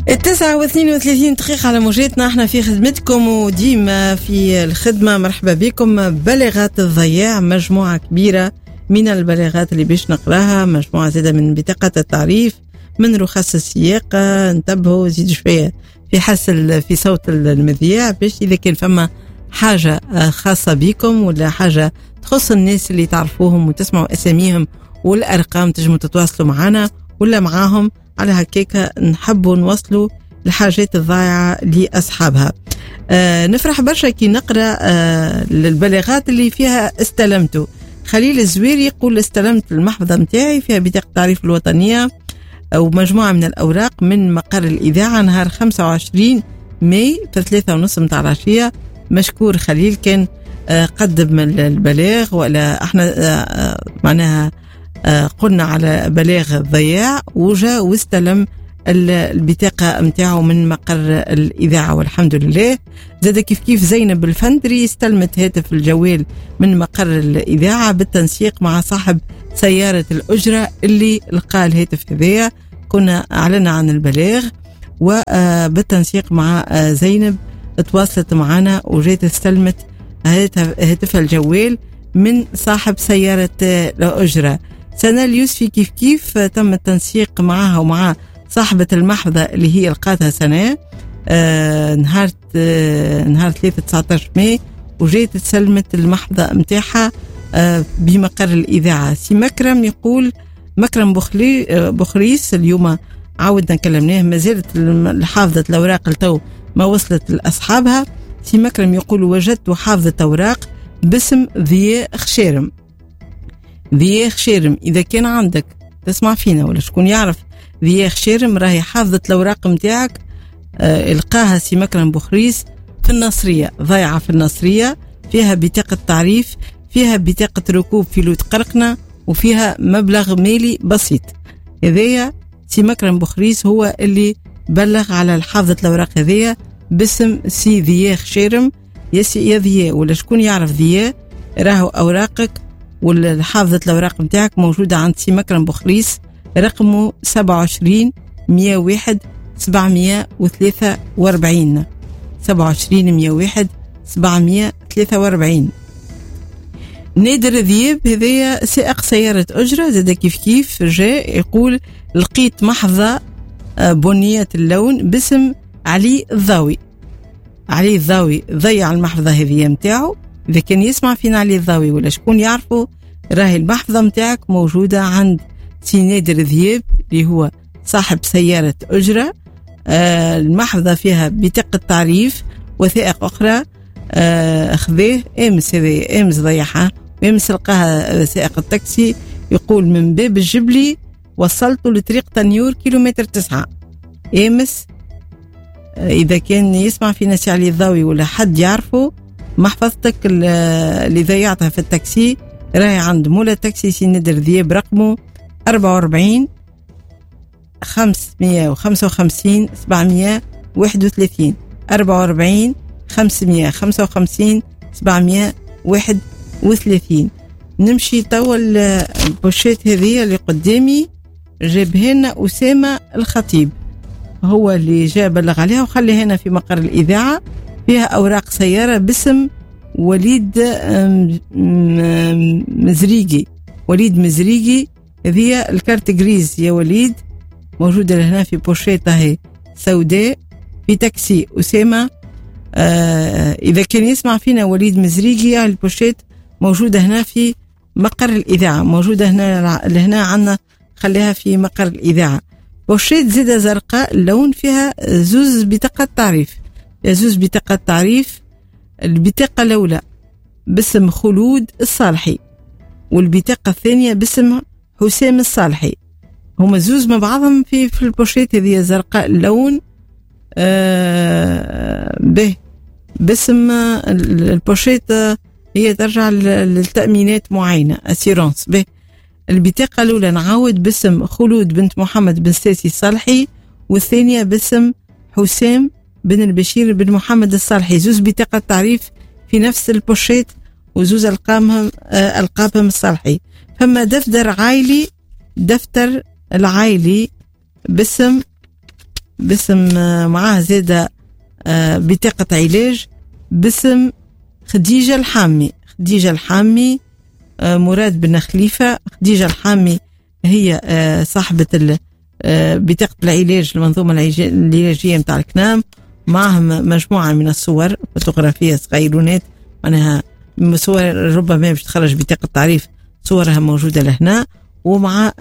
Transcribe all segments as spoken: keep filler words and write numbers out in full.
التسعة واثنين وثلاثين دقيقة على موجاتنا. احنا في خدمتكم وديما في الخدمة. مرحبا بكم. بلاغات الضياع، مجموعة كبيرة من البلاغات اللي باش نقراها، مجموعة زادة من بطاقة التعريف، من رخص السياق. انتبهوا زيد شوية في حسل في صوت المذياع، باش إذا كان فما حاجة خاصة بكم ولا حاجة تخص الناس اللي تعرفوهم وتسمعوا أساميهم والأرقام تجموا تتواصلوا معنا ولا معاهم، على هكاك نحبوا نوصلوا الحاجات الضائعة لأصحابها. آه نفرح برشا كي نقرأ آه البلاغات اللي فيها استلمتوا. خليل الزويري يقول استلمت المحفظة متاعي فيها بطاقة التعريف الوطنية أو مجموعة من الأوراق من مقر الإذاعة نهار خمسة وعشرين ماي في ثلاثة ونص متاع العشية. مشكور خليل، كان آه قدم البلاغ ولا احنا آه معناها آه قلنا على بلاغ الضياع وجا واستلم البطاقة متاعه من مقر الإذاعة والحمد لله. زاد كيف كيف زينب الفندري استلمت هاتف الجوال من مقر الإذاعة بالتنسيق مع صاحب سيارة الأجرة اللي لقى الهاتف هذايا. كنا أعلنا عن البلاغ وبالتنسيق مع زينب تواصلت معنا وجيت استلمت هاتف الجوال من صاحب سيارة الأجرة. سنة اليوسفي كيف كيف تم التنسيق معها ومع صاحبة المحفظة اللي هي لقاتها سنة آه نهار آه نهار ثلاثة تسعتاشر ماي وجيت تسلمت المحفظة متاعها آه بمقر الإذاعة. سي مكرم يقول مكرم بخلي آه بخريس اليوم عاودنا كلمناه، ما زالت حافظة الأوراق لتو ما وصلت لأصحابها. سي مكرم يقول وجدت حافظة أوراق باسم ضياء خشيرم. ضياء خشيرم إذا كان عندك تسمع فينا ولا شكون يعرف ضياء خشيرم، راهي حافظة الأوراق متاعك آه القاها سي مكرم بخريس في النصرية، ضايعة في النصرية، فيها بطاقة تعريف، فيها بطاقة ركوب في لوت قرقنة، وفيها مبلغ مالي بسيط. هذايا سي مكرم بخريس هو اللي بلغ على الحافظة الأوراق هذايا باسم سي ضياء خشيرم. يا سي يا ضياء ولا شكون يعرف ضياء، راهو أوراقك والحافظة الأوراق متاعك موجودة عند سي مكرم بخريس، رقمه سبعة وعشرين مية واحد سبعمية وثلاثة وأربعين سبعة وعشرين مية واحد سبعمية وثلاثة وأربعين. نادر ذياب هذايا سائق سيارة أجرة، زاد كيف كيف جاء يقول لقيت محفظة بنية اللون باسم علي الضاوي. علي الضاوي ضيع المحفظة هذه متاعه، إذا كان يسمع فينا علي الضاوي ولا شكون يعرفه، راهي المحفظة متاعك موجودة عند سي نادر ذياب اللي هو صاحب سيارة أجرة. آه المحفظة فيها بطاقة تعريف، وثائق أخرى آه أخذيه أمس، هذه أمس ضيعها وأمس لقاها سائق التاكسي يقول من باب الجبلي وصلته لطريق تنيور كيلومتر تسعة أمس. آه إذا كان يسمع فينا سي علي الضاوي ولا حد يعرفه، محفظتك اللي ضيعتها في التاكسي راهي عند مولا تاكسي سي نادر ذياب، رقمه أربعة وأربعين خمسمية وخمسة وخمسين سبعمية واحد وثلاثين أربعة وأربعين خمسمية وخمسة وخمسين سبعمية واحد وثلاثين. نمشي توا البوشيت هذه اللي قدامي، جابها لنا أسامة الخطيب، هو اللي جاء بلغ عليها وخلي هنا في مقر الإذاعة. فيها أوراق سيارة باسم وليد مزريقي، وليد مزريقي. هذه الكارت جريز يا وليد موجودة هنا في بوشيطة هي سوداء في تاكسي أسامة. آه إذا كان يسمع فينا وليد مزريقي، البوشيط موجودة هنا في مقر الإذاعة، موجودة هنا لهنا عنا، خليها في مقر الإذاعة. بوشيط زيادة زرقاء اللون، فيها زوز بطاقة تعريف، زوز بطاقة تعريف. البطاقة الأولى باسم خلود الصالحي والبطاقة الثانية باسم حسام الصالحي، هما زوز مع بعضهم في في البوشيت هذه زرقاء اللون. آه به باسم البوشيت هي ترجع للتأمينات معينة أسيرانس. به البطاقة الأولى نعاود باسم خلود بنت محمد بن ساسي الصالحي، والثانية باسم حسام بن البشير بن محمد الصالحي، زوز بطاقة تعريف في نفس البوشيت وزوز ألقابهم آه ألقابهم الصالحي. فما دفتر عائلي، دفتر العائلي باسم باسم معاه زادة بطاقة علاج باسم خديجة الحامي. خديجة الحامي مراد بن خليفة. خديجة الحامي هي صاحبة بطاقة العلاج المنظومة العلاجية متاع الكنام، معهم مجموعة من الصور فوتوغرافية صغيرونات، معناها صور ربما باش تخرج بطاقة تعريف، صورها موجودة لهنا، ومع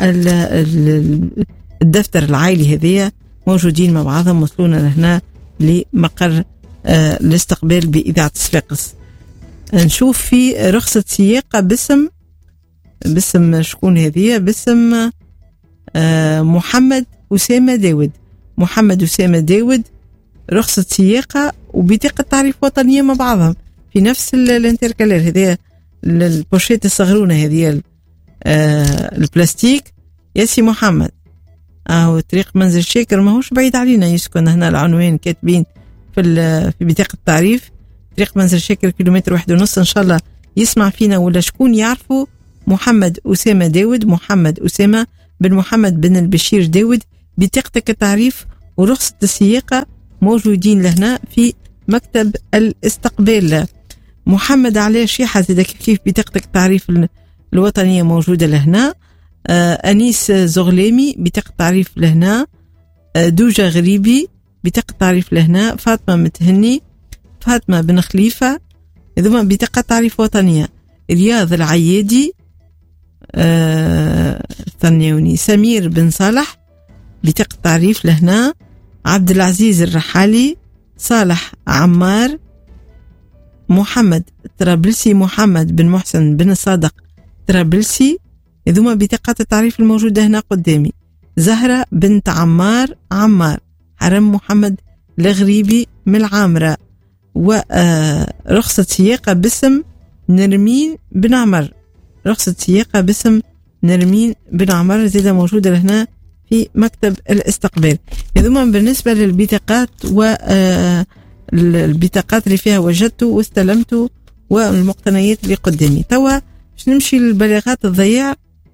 الدفتر العائلي هذية موجودين مع بعضهم، وصلونا لهنا لمقر الاستقبال بإذاعة صفاقس. نشوف في رخصة سياقة باسم باسم شكون هذه؟ باسم محمد أسامة داود. محمد أسامة داود رخصة سياقة وبطاقة تعريف وطنية مع بعضهم في نفس الانتركالير هذه، البوشيت الصغرونة هذه البلاستيك. يا سي محمد، اهو طريق منزل شاكر ماهوش بعيد علينا، يسكن هنا العنوان كاتبين في في بطاقة التعريف، طريق منزل شاكر كيلومتر واحد ونص. ان شاء الله يسمع فينا ولا شكون يعرفوا محمد أسامة داود، محمد أسامة بن محمد بن البشير داود، بطاقتك التعريف ورخصة السياقة موجودين لهنا في مكتب الاستقبال. محمد علاء شيحة زيدا كيف بطاقتك التعريف الوطنية موجودة لهنا. آه أنيس زغلامي بطاقة تعريف لهنا. آه دوجة غريبي بطاقة تعريف لهنا. فاطمة متهني، فاطمة بن خليفة إذا بطاقة تعريف وطنية. رياض العيادي، آه ثانيوني سمير بن صالح بطاقة تعريف لهنا. عبد العزيز الرحالي، صالح عمار، محمد طرابلسي، محمد بن محسن بن الصادق طرابلسي، إذوما بطاقات التعريف الموجودة هنا قدامي. زهرة بنت عمار عمار، حرم محمد الغريبي من العامرة، ورخصة سياقة باسم نرمين بن عمر. رخصة سياقة باسم نرمين بن عمر زيادة موجودة لهنا في مكتب الاستقبال. إذوما بالنسبة للبطاقات والبطاقات اللي فيها وجدت واستلمت والمقتنيات اللي قدامي. توا باش نمشي للبلاغات الضياع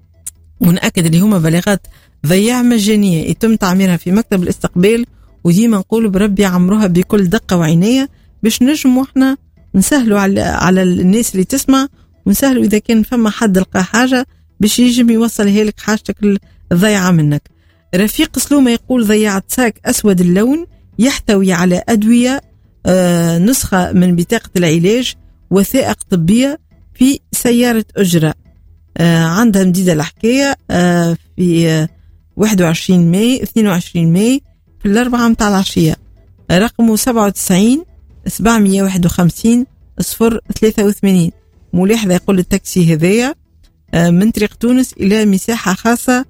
ونأكد اللي هما بلاغات ضياع مجانية يتم تعميرها في مكتب الاستقبال، وديما نقول بربي عمروها بكل دقة وعناية باش نجموا احنا نسهلوا على على الناس اللي تسمع، ونسهلوا إذا كان فما حد لقى حاجة باش يجم يوصلها لك حاجتك الضيعة منك. رفيق سلومة يقول ضيعت ساك أسود اللون يحتوي على أدوية، آه نسخة من بطاقة العلاج، وثائق طبية في سيارة أجرة. آه عندها مديدة الحكاية آه في آه واحد وعشرين ماي اثنين وعشرين ماي في الأربعة متاع العشية، آه رقمه سبعة وتسعين سبعمية واحد وخمسين صفر ثلاثة وثمانين. ملاحظة يقول التاكسي هذايا آه من طريق تونس إلى مساحة خاصة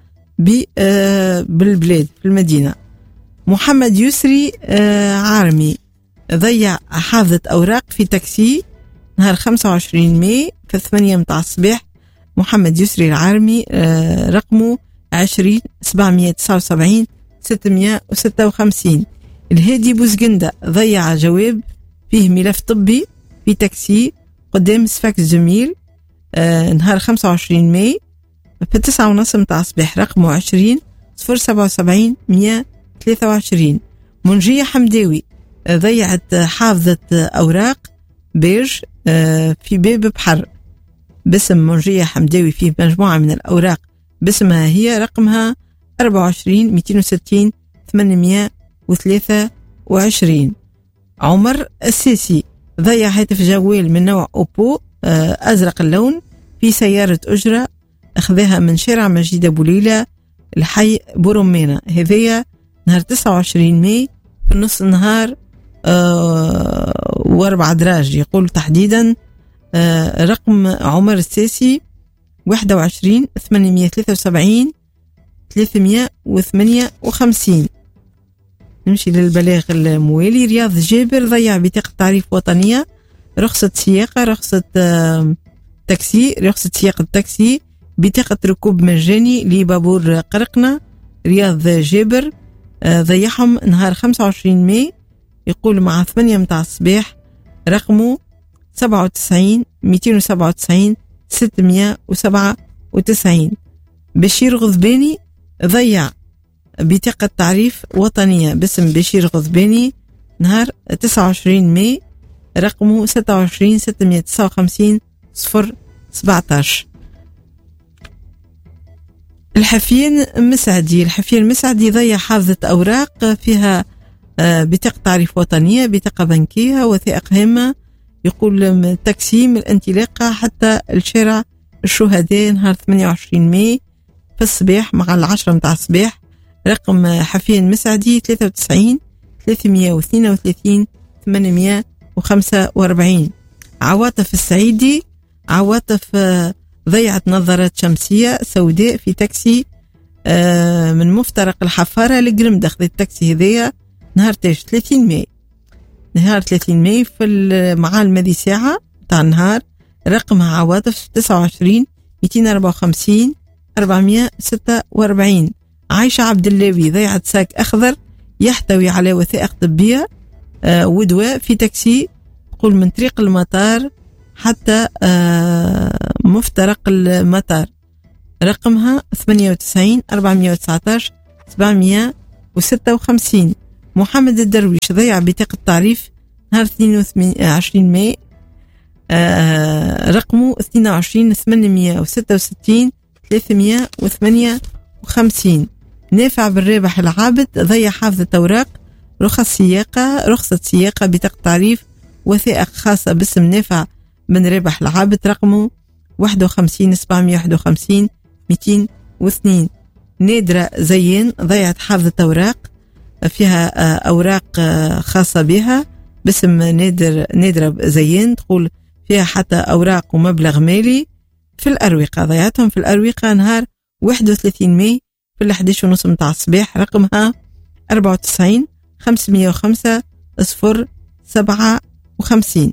آه بالبلاد في المدينة. محمد يسري آه عارمي ضيع حافظة أوراق في تاكسي نهار خمسة وعشرين ماي في الثمانية متاع الصباح. محمد يسري العارمي آه رقمه عشرين سبعمية تسعة وسبعين ستمية وستة وخمسين. الهادي بوزقندة ضيع جواب فيه ملف طبي في تاكسي قدام سفاكس زميل آه نهار خمسة وعشرين ماي في التسعة ونص متاع الصباح، رقمه عشرين صفر سبعة وسبعين مية ثلاثة وعشرين. منجية حمداوي آه ضيعت حافظة أوراق بيج آه في باب بحر باسم منجية حمداوي، فيه مجموعة من الأوراق باسمها هي، رقمها أربعة وعشرين مئتين وستين ثمانمية وثلاثة وعشرين. عمر السيسي ضيع هاتف جوال من نوع أوبو آه أزرق اللون في سيارة أجرة، أخذها من شارع مجيد أبو ليلى الحي بورمينا، هذية نهار تسعة وعشرين ماي في النص النهار آه واربع دراج. يقول تحديدا آه رقم عمر السيسي واحد وعشرين ثمانمية ثلاثة وسبعين ثلاثمية وثمانية وخمسين. نمشي للبلاغ الموالي. رياض جابر ضيع بطاقة تعريف وطنية، رخصة سياقة، رخصة آه تاكسي، رخصة سياقة تاكسي، بطاقة ركوب مجاني لبابور قرقنة. رياض جابر آه ضيعهم نهار خمسة وعشرين ماي، يقول مع ثمانية متاع الصباح، رقمه سبعة وتسعين مئتين وسبعة وتسعين ستمية وسبعة وتسعين. بشير غضباني ضيع بطاقة تعريف وطنية باسم بشير غضباني نهار تسعة وعشرين ماي رقمه ستة وعشرين ستمائة وتسعة وخمسين صفر سبعتاش. الحفين مسعدي الحفين مسعدي ضيع حافظة أوراق فيها بطاقة تعريف وطنية، بطاقة بنكية، وثائق هامة، يقول تاكسي من الانطلاقة حتى الشارع الشهداء نهار ثمانية وعشرين ماي في الصباح مع العشرة متاع الصباح. رقم حفين مسعدي ثلاثة وتسعين ثلاثمائة واثنين وثلاثين ثمانمائة وخمسة وأربعين. عواطف السعيدي عواطف ضيعت نظارات شمسية سوداء في تاكسي من مفترق الحفارة لقرمدة. خذت التاكسي هذيا نهار تاش ثلاثين ماي نهار ثلاثين ماي في مع المذي ساعة تاع النهار. رقمها عواطف تسعة وعشرين مئتين وأربعة وخمسين أربعمائة وستة وأربعين. عايشة عبد اللاوي ضيعت ساك أخضر يحتوي على وثائق طبية آه ودواء في تاكسي قول من طريق المطار حتى آه مفترق المطار. رقمها ثمانية وتسعين أربعمائة وتسعة عشر سبعمائة وستة وخمسين. محمد الدرويش ضيع بطاقة تعريف نهار اثنين وعشرين ماي آه رقمه اثنين وعشرين ثمانمائة وستة وستين ثلاثمائة وثمانية وخمسين. نافع بالرابح العابد ضيع حافظة أوراق رخص سياقة رخصة سياقة بطاقة تعريف وثائق خاصة باسم نافع بن رابح العابد رقمه واحد وخمسين سبعمائة وواحد وخمسين مئتين واثنين. نادرة زيان ضيعت حافظة أوراق فيها أوراق خاصة بها باسم نادر نادرة زيان تقول فيها حتى أوراق ومبلغ مالي في الأروقة. ضيعتهم في الأروقة نهار واحد وثلاثين ماي في الحديش ونص متاع الصباح. رقمها أربعة وتسعين خمسمائة وخمسة صفر سبعة وخمسين.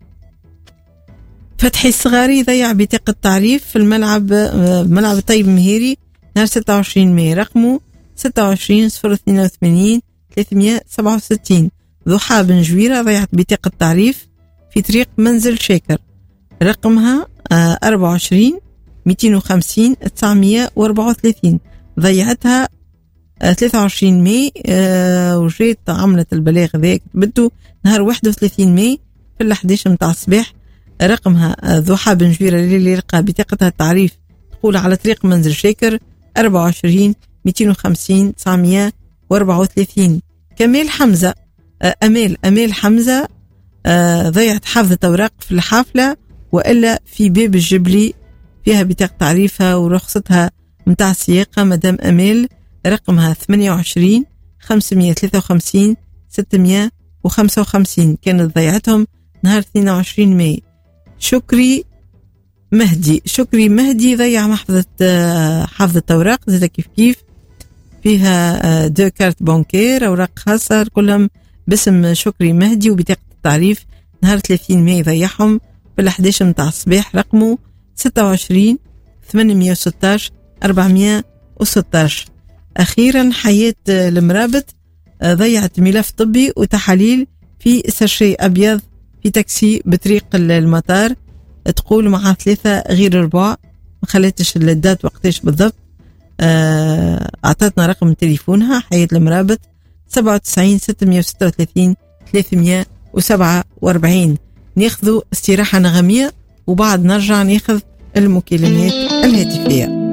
فتحي الصغاري ضيع بطاقة تعريف في الملعب ملعب طيب مهيري نهار ستة وعشرين ماي رقمه ستة وعشرين صفر اثنين وثمانين ثلاثمائة وسبعة وستين. ضحى بن جويرة ضيعت بطاقة تعريف في طريق منزل شاكر. رقمها أربعة وعشرين مئتين وخمسين تسعمائة وأربعة وثلاثين. ضيعتها ثلاثة وعشرين ماي وجيت عملت البلاغ ذاك بدو نهار واحد وثلاثين ماي في الحديش متاع الصباح. رقمها ضحى بن جويرة اللي لقى بطاقتها التعريف تقول على طريق منزل شاكر أربعة وعشرين مئتين وخمسين تسعمائة وأربعة وثلاثين. كمال حمزة أمال أمال حمزة ضيعت حافظة أوراق في الحافلة وإلا في باب الجبلي فيها بطاقة تعريفها ورخصتها متاع السياقة مدام أمال. رقمها ثمانية وعشرين خمسمائة وثلاثة وخمسين ستمائة وخمسة وخمسين. كانت ضيعتهم نهار اثنين وعشرين ماي. شكري مهدي شكري مهدي ضيع محفظة حافظة أوراق زي كيف كيف فيها دو كارت بانكير أوراق خاصة كلهم باسم شكري مهدي وبطاقة التعريف نهار ثلاثين ماي ضيعهم في الحديش متاع الصباح. رقمه ستة وعشرين ثمانمائة وستة عشر أربعمائة وستة عشر. أخيرا حياة المرابط ضيعت ملف طبي وتحاليل في ساشي أبيض في تاكسي بطريق المطار تقول مع ثلاثة غير أربعة ما خلتش الدات وقتاش بالضبط. أعطتنا رقم تليفونها حياة المرابط سبعة وتسعين ستمائة وستة وثلاثين ثلاثمائة وسبعة وأربعين. ناخذوا استراحة نغمية وبعد نرجع ناخذ المكالمات الهاتفية.